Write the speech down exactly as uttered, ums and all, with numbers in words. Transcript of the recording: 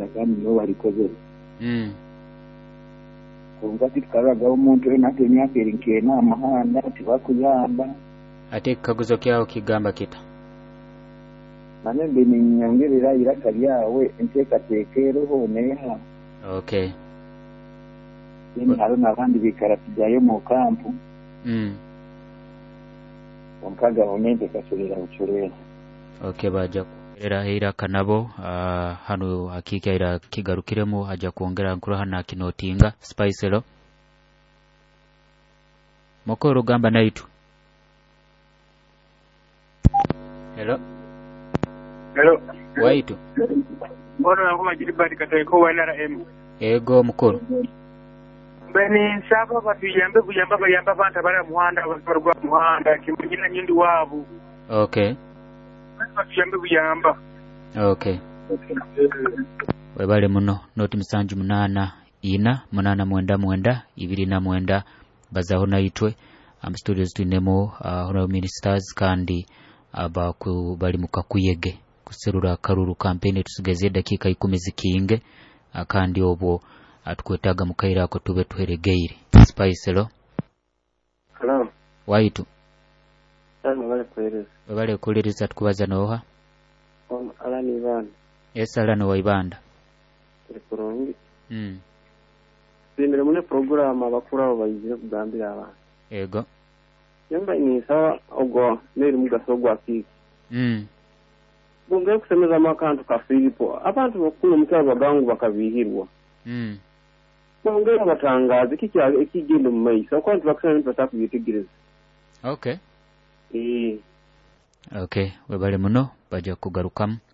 kandi no walikoze mm kunga tikaraga omuntu enate emyaka erinkena amahanda tibakuyamba ate kaguzo kyao kigamba kita nane mbe ninyongerera iraka lyawe enteekateekeereho neha okay ni halo n'abandi bikaratijayo mu kampu mm onkaga onende kasolera ucholera okay baja era era kanabo uh, hano hakika era kigarukiremo haja kuongera nkuru hana kinotinga spicelo mokoro gamba naitu hello hello waitu mbona ngoma jiribadi kateko wanara m ego mukuru bene saba batuyambe kuyamba bayamba banta bara muhanda abakorwa muhanda kimugina nyindi wabu okay batuyambe kuyamba okay webale muno noti msanju munana ina munana mwenda mwenda ibiri na mwenda bazaho naitwe am studios tunemo uh, hono ministers kandi abaku bali mukakuyege kuserura karuru campaign tusugeze dakika ikumi zikinge akandi obwo atukwetaga mukaira ko tube tuheregeire spicelo hello waitu sana wale kueleza wale kueleza tukubaza noha on alani bana esala no waibanda ekurongi mm bimere mune program abakura abo bayizire kugambira abantu ego yamba ni sawa ogo neri mugaso afiki mm bunge kusemeza amakantu ka Filipo abantu bakulu mutaba gangu bakabihirwa mm bunge abatangaza kiki ekigendo mu maiso kwantu bakusana ntata kuyitigiriza okay eh okay webale muno baja kugarukamu